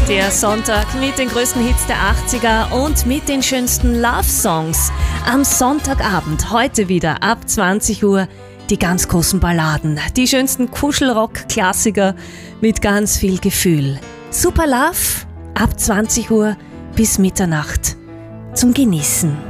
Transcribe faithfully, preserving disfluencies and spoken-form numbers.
Der Sonntag mit den größten Hits der achtziger und mit den schönsten Love-Songs. Am Sonntagabend, heute wieder ab zwanzig Uhr, die ganz großen Balladen, die schönsten Kuschelrock-Klassiker mit ganz viel Gefühl. Super Love ab zwanzig Uhr bis Mitternacht zum Genießen.